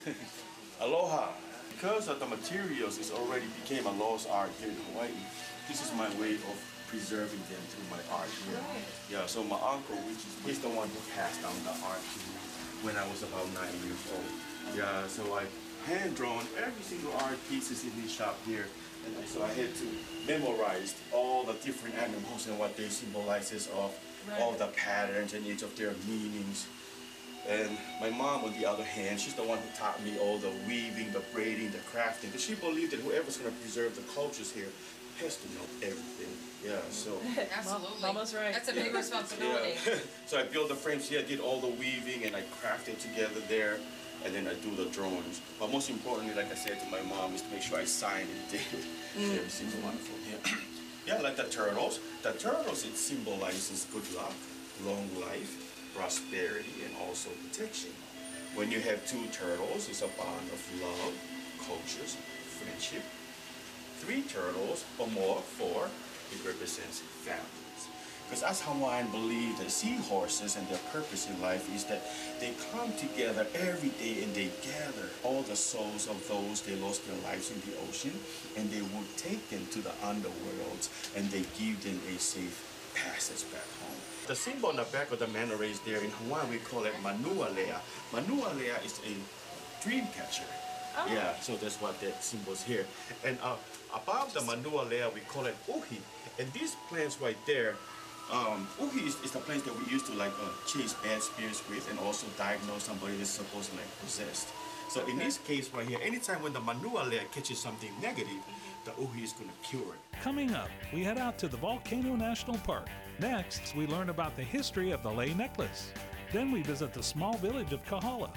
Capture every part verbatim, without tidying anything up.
Aloha. Because of the materials, it's already became a lost art here in Hawaii. This is my way of preserving them through my art here. Right. Yeah, so my uncle, which is he's the one who passed down the art to me when I was about nine years old. Yeah, so I hand drawn every single art pieces in this shop here. And so I had to memorize all the different animals and what they symbolizes of, right. all the patterns and each of their meanings. And my mom, on the other hand, she's the one who taught me all the weaving, the braiding, the crafting. Because she believed that whoever's going to preserve the cultures here has to know everything. Yeah, so. Absolutely. Mama's right. That's a big responsibility. Yeah. So I built the frames here, I did all the weaving, and I crafted together there. And then I do the drawings. But most importantly, like I said to my mom, is to make sure I sign and date mm. every single one of them. Yeah. Yeah, like the turtles. The turtles, it symbolizes good luck, long life, prosperity, and also protection. When you have two turtles, it's a bond of love, cultures, friendship. Three turtles or more, four, it represents families. Because as Hawaiian believe that seahorses and their purpose in life is that they come together every day and they gather all the souls of those they lost their lives in the ocean, and they will take them to the underworlds and they give them a safe passage back home. The symbol on the back of the manta rays there in Hawaii, we call it Manualea. Manualea is a dream catcher. Oh. Yeah, so that's what that symbol is here. And uh, above the Manualea, we call it Uhi. And these plants right there, Um, Uhi is, is the place that we used to like uh, chase bad spirits with and also diagnose somebody that's supposedly like, possessed. So okay. in this case right here, anytime when the Manualea catches something negative, the Uhi is going to cure it. Coming up, we head out to the Volcano National Park. Next, we learn about the history of the lei necklace. Then we visit the small village of Kahala.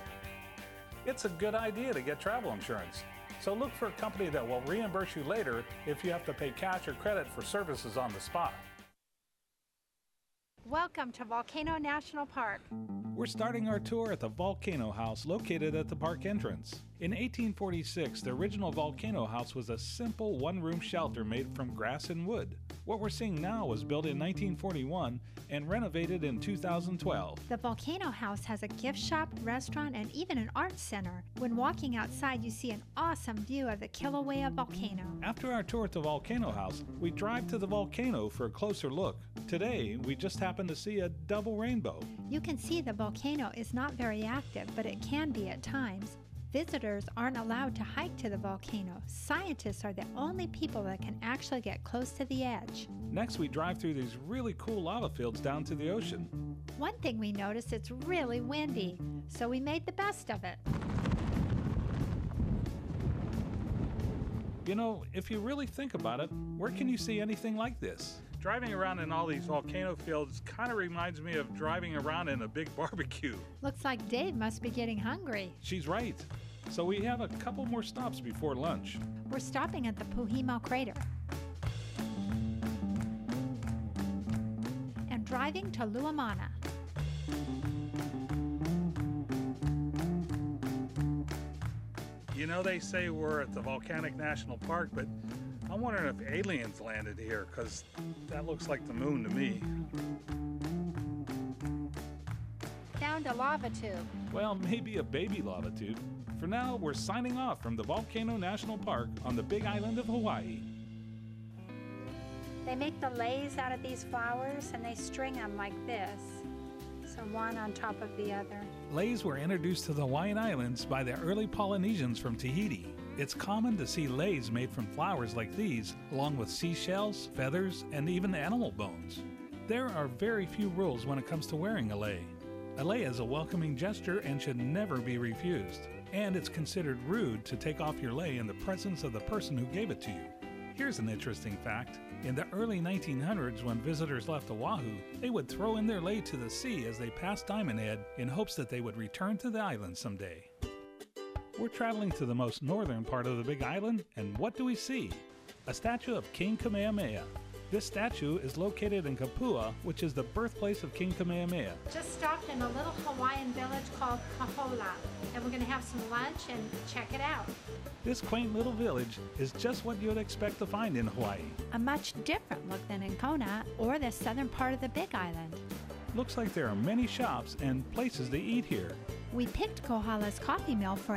It's a good idea to get travel insurance. So look for a company that will reimburse you later if you have to pay cash or credit for services on the spot. Welcome to Volcano National Park. We're starting our tour at the Volcano House located at the park entrance. In eighteen forty-six, the original Volcano House was a simple one-room shelter made from grass and wood. What we're seeing now was built in nineteen forty-one and renovated in two thousand twelve. The Volcano House has a gift shop, restaurant, and even an art center. When walking outside, you see an awesome view of the Kilauea volcano. After our tour at the Volcano House, we drive to the volcano for a closer look. Today, we just happened to see a double rainbow. You can see the volcano is not very active, but it can be at times. Visitors aren't allowed to hike to the volcano. Scientists are the only people that can actually get close to the edge. Next, we drive through these really cool lava fields down to the ocean. One thing we noticed, it's really windy, so we made the best of it. You know, if you really think about it, where can you see anything like this? Driving around in all these volcano fields kind of reminds me of driving around in a big barbecue. Looks like Dave must be getting hungry. She's right. So we have a couple more stops before lunch. We're stopping at the Puhimo Crater and driving to Luamana. You know, they say we're at the Volcanic National Park, but I'm wondering if aliens landed here, because that looks like the moon to me. Found a lava tube. Well, maybe a baby lava tube. For now, we're signing off from the Volcano National Park on the Big Island of Hawaii. They make the leis out of these flowers and they string them like this. So one on top of the other. Leis were introduced to the Hawaiian Islands by the early Polynesians from Tahiti. It's common to see leis made from flowers like these, along with seashells, feathers, and even animal bones. There are very few rules when it comes to wearing a lei. A lei is a welcoming gesture and should never be refused. And it's considered rude to take off your lei in the presence of the person who gave it to you. Here's an interesting fact. In the early nineteen hundreds, when visitors left Oahu, they would throw in their lei to the sea as they passed Diamond Head in hopes that they would return to the island someday. We're traveling to the most northern part of the Big Island, and what do we see? A statue of King Kamehameha. This statue is located in Kapua, which is the birthplace of King Kamehameha. Just stopped in a little Hawaiian village called Kahola, and we're going to have some lunch and check it out. This quaint little village is just what you'd expect to find in Hawaii. A much different look than in Kona or the southern part of the Big Island. Looks like there are many shops and places to eat here. We picked Kohala's coffee mill for